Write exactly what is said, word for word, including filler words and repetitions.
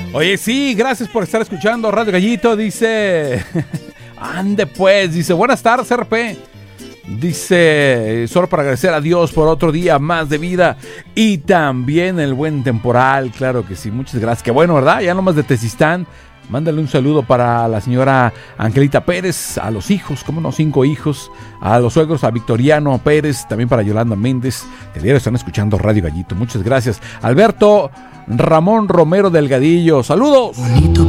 Oye, sí, gracias por estar escuchando Radio Gallito. Dice, ande pues, dice, buenas tardes, R P. Dice, solo para agradecer a Dios por otro día más de vida y también el buen temporal. Claro que sí, muchas gracias. Qué bueno, ¿verdad? Ya nomás de Tezistán. Mándale un saludo para la señora Angelita Pérez, a los hijos, como no, cinco hijos, a los suegros, a Victoriano Pérez, también para Yolanda Méndez, que diario están escuchando Radio Gallito. Muchas gracias. Alberto Ramón Romero Delgadillo, saludos. Bonito.